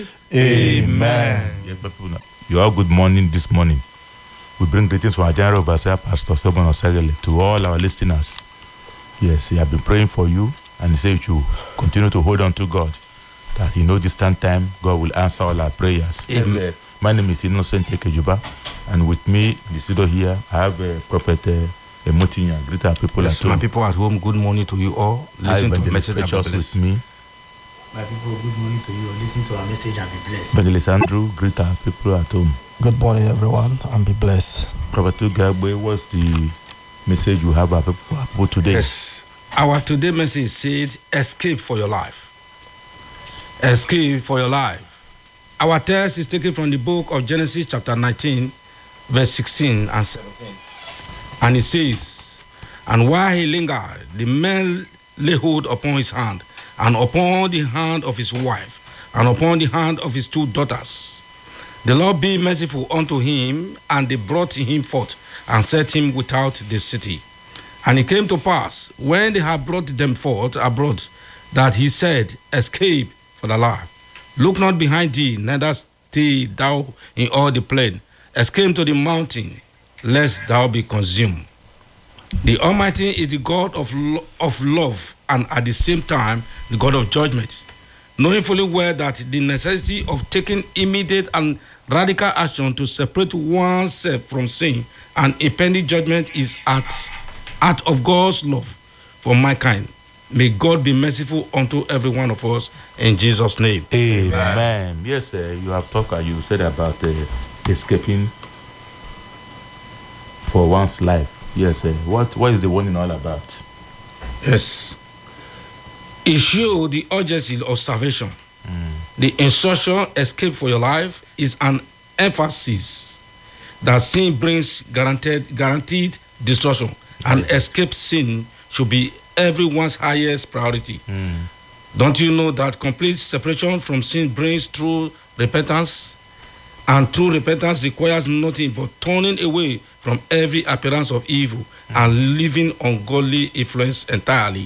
Amen. Yes, people, you all good morning this morning. We bring greetings from our General Overseer, Pastor Stephen Osegele, to all our listeners. Yes, he has been praying for you, and he said you should continue to hold on to God, that you know distant time, God will answer all our prayers. Amen. My name is Innocent Ekejuba, and with me in the studio here, I have Prophet Emotinya. Greet our people at home. My people at home, good morning to you all. Listen to a message and be blessed. With me. My people, good morning to you. Listen to our message and be blessed. Evangelist Andrew, greet our people at home. Good morning, everyone, and be blessed. Prophet Tugagbe, what's the message you have about today? Yes. Our today message said, escape for your life. Escape for your life. Our text is taken from the book of Genesis chapter 19, verse 16 and 17. And it says, and while he lingered, the man laid hold upon his hand, and upon the hand of his wife, and upon the hand of his 2 daughters. The Lord be merciful unto him, and they brought him forth, and set him without the city. And it came to pass, when they had brought them forth abroad, that he said, escape for the life. Look not behind thee, neither stay thou in all the plain. Escape to the mountain, lest thou be consumed. The Almighty is the God of love, and at the same time, the God of judgment. Knowing fully well that the necessity of taking immediate and radical action to separate oneself from sin and impending judgment is out of God's love for mankind. May God be merciful unto every one of us in Jesus' name. Amen. Yes, you have talked, you said about escaping for one's life. Yes, what is the warning all about? Yes. It shows the urgency of salvation. The instruction, escape for your life, is an emphasis that sin brings guaranteed destruction, and escape sin should be everyone's highest priority. Don't you know that complete separation from sin brings true repentance? And true repentance requires nothing but turning away from every appearance of evil and living ungodly influence entirely.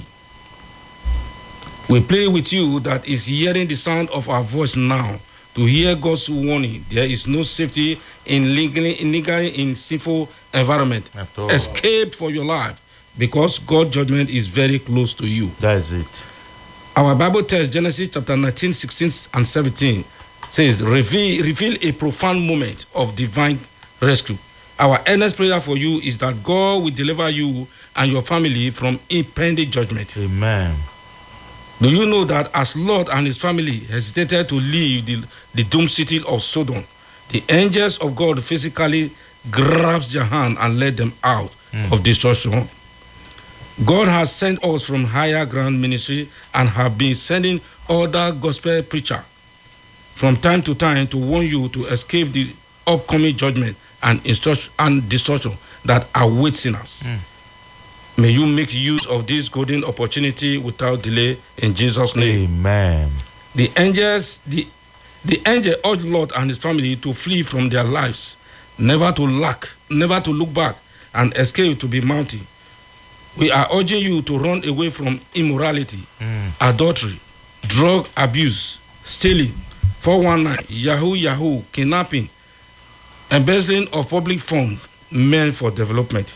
We pray with you that is hearing the sound of our voice now to hear God's warning. There is no safety in lingering in sinful environment. Escape for your life, because God's judgment is very close to you. That is it. Our Bible text, Genesis chapter 19, 16 and 17, says, reveal a profound moment of divine rescue. Our earnest prayer for you is that God will deliver you and your family from impending judgment. Amen. Do you know that as Lot and his family hesitated to leave the doomed city of Sodom, the angels of God physically grabs their hand and led them out of destruction? God has sent us from higher ground ministry and have been sending other gospel preachers from time to time to warn you to escape the upcoming judgment and destruction that await sinners. May you make use of this golden opportunity without delay in Jesus' name. Amen. The angel urged Lot and his family to flee from their lives, never to look back, and escape to be mountain. We are urging you to run away from immorality, adultery, drug abuse, stealing, 419, Yahoo, kidnapping, embezzling of public funds meant for development.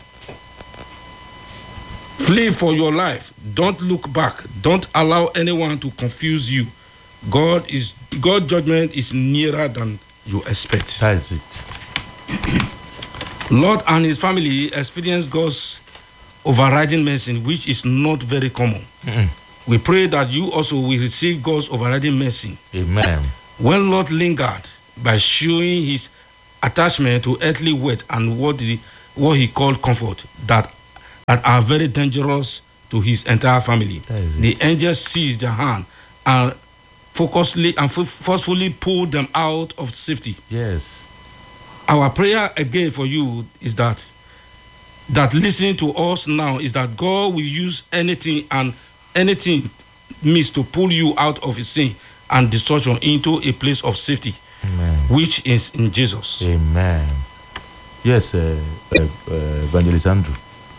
Flee for your life. Don't look back. Don't allow anyone to confuse you. God's judgment is nearer than you expect. That is it. Lot and his family experienced God's overriding mercy, which is not very common. We pray that you also will receive God's overriding mercy. Amen. When Lot lingered by showing his attachment to earthly wealth and what he called comfort that are very dangerous to his entire family, the angels seized their hand and forcefully pulled them out of safety. Yes. Our prayer again for you is that listening to us now is that God will use anything means to pull you out of his sin and destruction into a place of safety. Amen. Which is in Jesus. Amen. Yes, Evangelist Andrew.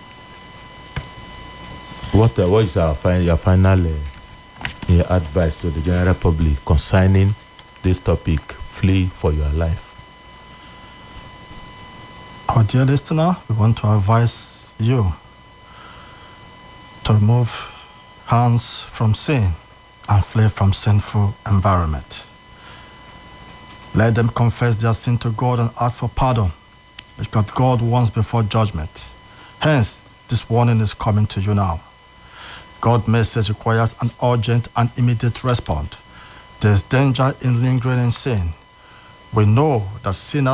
What is your final advice to the general public concerning this topic, flee for your life. Our dear listener, we want to advise you to remove hands from sin and flee from sinful environment. Let them confess their sin to God and ask for pardon, because God warns before judgment. Hence, this warning is coming to you now. God's message requires an urgent and immediate response. There is danger in lingering in sin. We know that sin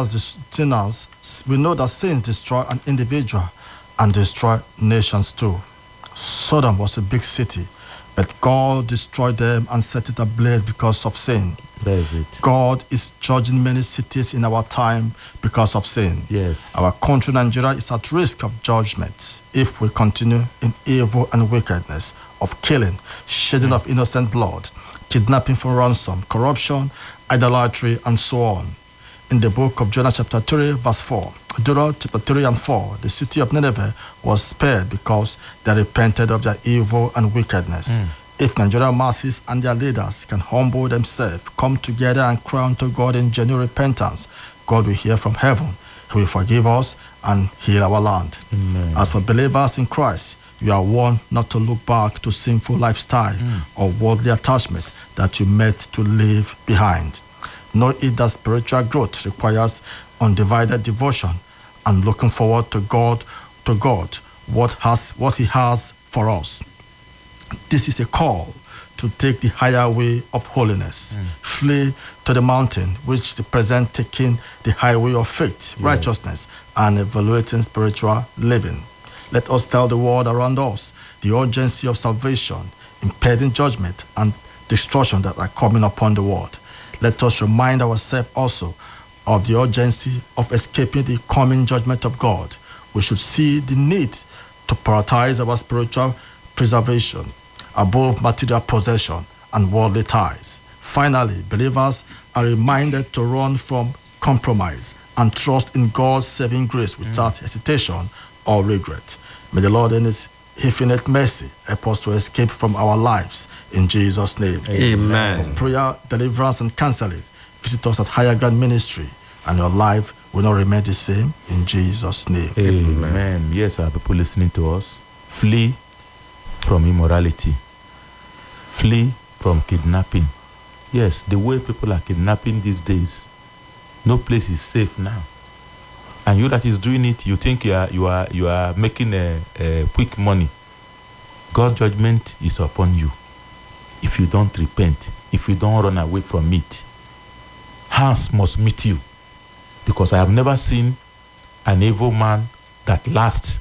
destroy an individual and destroy nations too. Sodom was a big city, but God destroyed them and set it ablaze because of sin. There is it. God is judging many cities in our time because of sin. Yes. Our country, Nigeria, is at risk of judgment if we continue in evil and wickedness of killing, shedding of innocent blood, kidnapping for ransom, corruption, idolatry, and so on. In the book of Jonah chapter 3, verse 4, Jonah chapter 3 and 4, the city of Nineveh was spared because they repented of their evil and wickedness. If Nigerian masses and their leaders can humble themselves, come together and cry unto God in genuine repentance, God will hear from heaven. He will forgive us and heal our land. Amen. As for believers in Christ, you are warned not to look back to sinful lifestyle or worldly attachment that you met to leave behind. Know it that spiritual growth requires undivided devotion and looking forward to God, what He has for us. This is a call to take the higher way of holiness. Flee to the mountain, which represents taking the highway of faith, righteousness, and evaluating spiritual living. Let us tell the world around us the urgency of salvation, impending judgment, and destruction that are coming upon the world. Let us remind ourselves also of the urgency of escaping the coming judgment of God. We should see the need to prioritize our spiritual preservation above material possession and worldly ties. Finally, believers are reminded to run from compromise and trust in God's saving grace without hesitation or regret. May the Lord in His infinite mercy help us to escape from our lives in Jesus' name. Amen. For prayer, deliverance, and counseling, visit us at Higher Ground Ministry, and your life will not remain the same in Jesus' name. Amen. Yes, our people listening to us, flee from immorality. Flee from kidnapping. Yes, the way people are kidnapping these days, no place is safe now. And you that is doing it, you think you are making a quick money. God's judgment is upon you. If you don't repent, if you don't run away from it, hands must meet you. Because I have never seen an evil man that lasts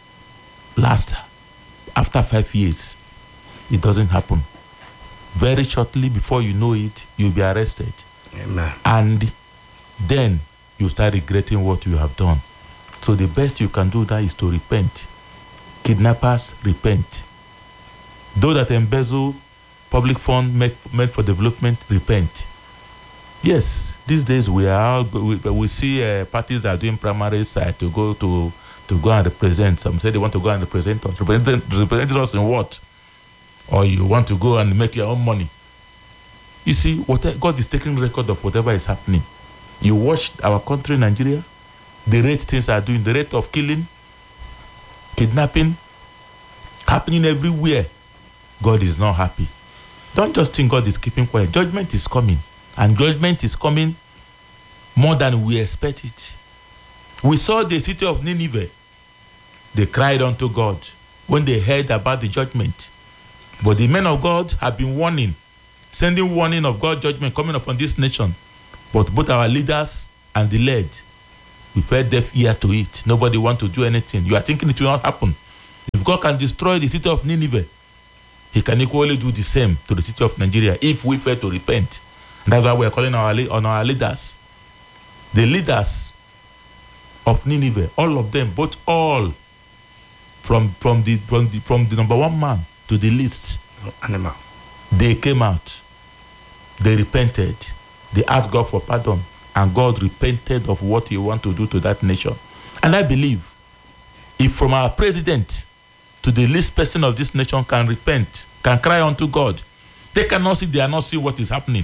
after 5 years. It doesn't happen. Very shortly, before you know it, you'll be arrested. Amen. And then you start regretting what you have done. So the best you can do that is to repent. Kidnappers, repent. Those that embezzle public funds meant for development, repent. Yes, these days we see parties are doing primary side to go and represent. Some say they want to go and represent us. Represent us in what? Or you want to go and make your own money. You see, God is taking record of whatever is happening. You watch our country, Nigeria, the rate things are doing, the rate of killing, kidnapping, happening everywhere. God is not happy. Don't just think God is keeping quiet. Judgment is coming. And judgment is coming more than we expect it. We saw the city of Nineveh. They cried unto God when they heard about the judgment. But the men of God have been warning, sending warning of God's judgment coming upon this nation. But both our leaders and the led, we fell deaf ear to it. Nobody want to do anything. You are thinking it will not happen. If God can destroy the city of Nineveh, He can equally do the same to the city of Nigeria if we fail to repent. And that's why we are calling on our leaders. The leaders of Nineveh, all of them, all from the number one man to the least, Animal. they came out. They repented. They asked God for pardon. And God repented of what He want to do to that nation. And I believe if from our president to the least person of this nation can repent, can cry unto God, they are not seeing what is happening.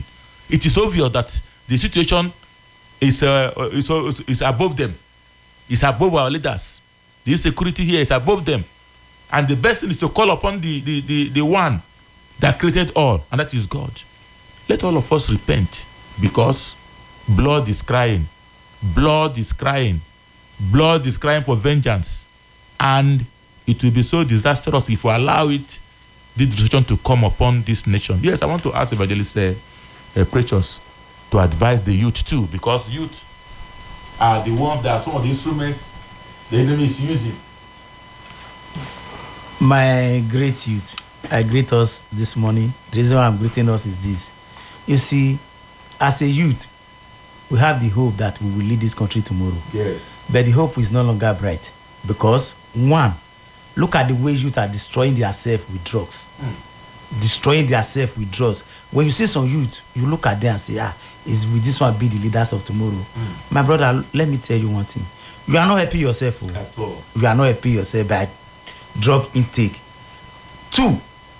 it is obvious that the situation is above them. It's above our leaders. The insecurity here is above them. And the best thing is to call upon the one that created all, and that is God. Let all of us repent, because blood is crying. Blood is crying. Blood is crying for vengeance. And it will be so disastrous if we allow it, this decision to come upon this nation. Yes, I want to ask Evangelist Precious to advise the youth too, because youth are the ones that are some of the instruments the enemy is using. My great youth, I greet us this morning. The reason why I'm greeting us is this. You see, as a youth, we have the hope that we will lead this country tomorrow. Yes. But the hope is no longer bright. Because, one, look at the way youth are destroying themselves with drugs. Destroying themselves with drugs. When you see some youth, you look at them and say, is will this one be the leaders of tomorrow? My brother, let me tell you one thing. You are not helping yourself. At all. You are not helping yourself by drug intake. Two,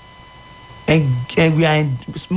and we are in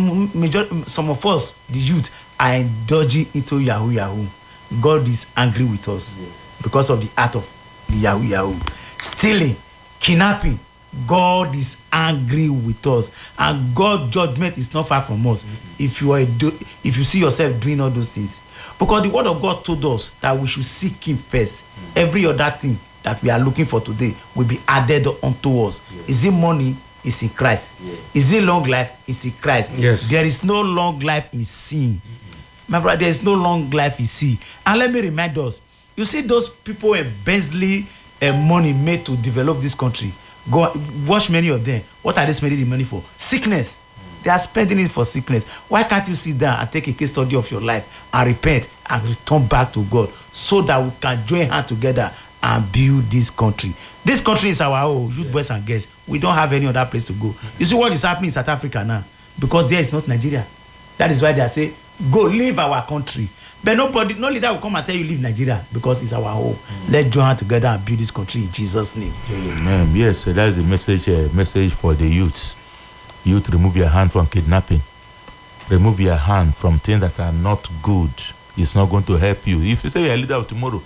some of us, the youth, are indulging into Yahoo. God is angry with us because of the act of the Yahoo. Stealing, kidnapping, God is angry with us, and God's judgment is not far from us. If you see yourself doing all those things, because the word of God told us that we should seek Him first. Every other thing that we are looking for today will be added unto us. Is it money? It's in Christ. Is it long life? It's in Christ. Yes. There is no long life in sin. My brother, there is no long life in sin. And let me remind us, you see those people embezzling money made to develop this country. Go watch many of them. What are they spending the money for? Sickness. They are spending it for sickness. Why can't you sit down and take a case study of your life and repent and return back to God, so that we can join hands together and build this country? This country is our own, youth, boys and girls. We don't have any other place to go. You see what is happening in South Africa now? Because there is not Nigeria. That is why they are saying, go leave our country. But no leader will come and tell you leave Nigeria, because it's our home. Let's join hands together and build this country in Jesus' name. Amen. Yes, that is the message for the youths. Youth, remove your hand from kidnapping. Remove your hand from things that are not good. It's not going to help you. If you say you're a leader of tomorrow,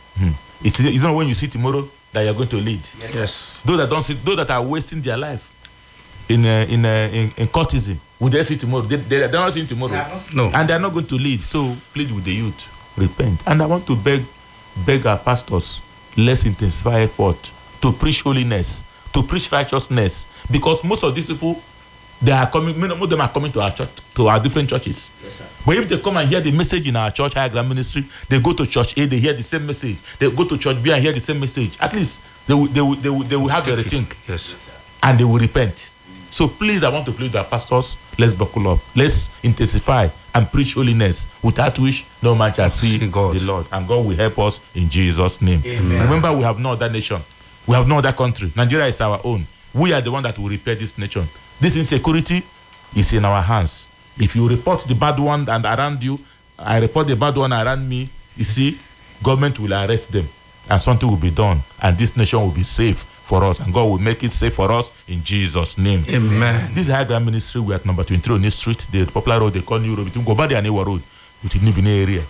it's not when you see tomorrow that you're going to lead. Yes. Those that don't see, those that are wasting their life in courtism, will they see tomorrow? They're not seeing tomorrow. No. And they're not going to lead. So plead with the youth, repent. And I want to beg our pastors, let's intensify effort to preach holiness, to preach righteousness, because most of these people, they are coming. Most of them are coming to our church, to our different churches. Yes, sir. But if they come and hear the message in our church, Higher Ground Ministry, they go to church A, they hear the same message. They go to church B and hear the same message. At least they will have a rethink, Yes. and they will repent. So please, I want to plead with our pastors. Let's buckle up. Let's intensify and preach holiness, without which no man shall see God. the Lord. And God will help us in Jesus' name. Amen. Remember, we have no other nation. We have no other country. Nigeria is our own. We are the one that will repair this nation. This insecurity is in our hands. If you report the bad one and around you, I report the bad one around me, you see, government will arrest them, and something will be done, and this nation will be safe for us, and God will make it safe for us in Jesus' name. Amen. This is High Ground Ministry. We are at number 23 Oni Street, the popular road they call New Road, between Gobadi and Ewa Road, which is Nibine area.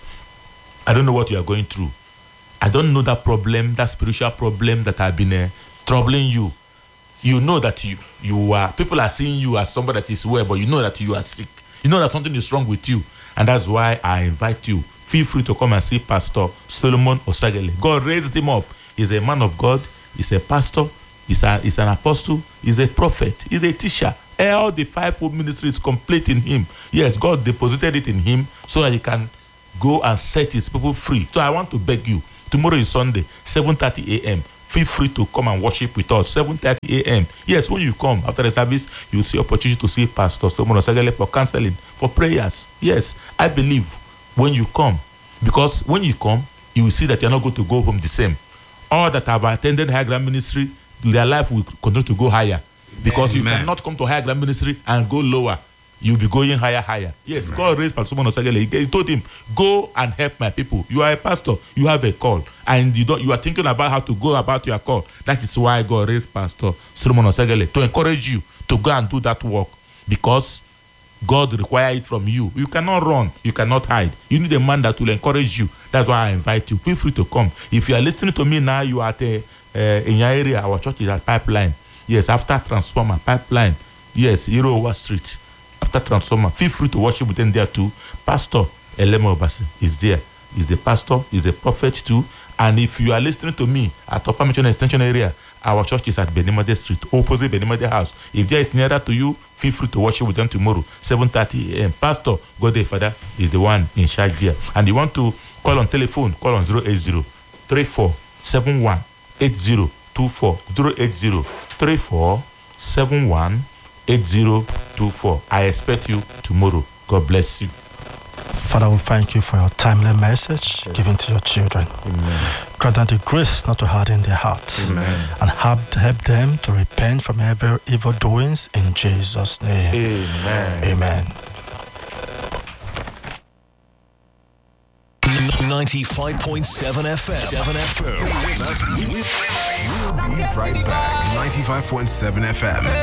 I don't know what you are going through. I don't know that problem, that spiritual problem that have been troubling you. You know that you are, people are seeing you as somebody that is well, but you know that you are sick. You know that something is wrong with you. And that's why I invite you. Feel free to come and see Pastor Solomon Osagele. God raised him up. He's a man of God. He's a pastor. He's an apostle. He's a prophet. He's a teacher. All the fivefold ministry is complete in him. Yes, God deposited it in him so that he can go and set his people free. So I want to beg you. Tomorrow is Sunday, 7:30 a.m. Feel free to come and worship with us, 7:30 a.m. Yes, when you come after the service, you'll see opportunity to see Pastor Solomon Osagele for counseling, for prayers. Yes, I believe when you come, because when you come, you will see that you're not going to go home the same. All that have attended High Ground Ministry, their life will continue to go higher. Because Amen. You cannot come to High Ground Ministry and go lower. You'll be going higher. Yes, Amen. God raised Pastor Solomon Osagele. He told him, go and help my people. You are a pastor. You have a call. And you are thinking about how to go about your call. That is why God raised Pastor Solomon Osagele, to encourage you to go and do that work. Because God requires it from you. You cannot run. You cannot hide. You need a man that will encourage you. That's why I invite you. Feel free to come. If you are listening to me now, you are at in your area. Our church is at Pipeline. Yes, after Transformer, Pipeline. Yes, Irowa Street. After Transformer. Feel free to worship with them there too. Pastor Elemo Obasi is there. He's the pastor. He's a prophet too. And if you are listening to me at Upper Mission Extension area, our church is at Benimade Street, opposite Benimade House. If there is nearer to you, feel free to worship with them tomorrow, 7:30 a.m. Pastor Gode Father is the one in charge there. And you want to call on telephone, call on 080-3471-8024, 080-3471-8024. I expect you tomorrow. God bless you. Father, we thank you for your timely message given to your children. Amen. Grant them the grace not to harden their hearts. Amen. And help them to repent from every evil doings in Jesus' name. Amen. Amen. 95.7 FM. We'll be right back. 95.7 FM.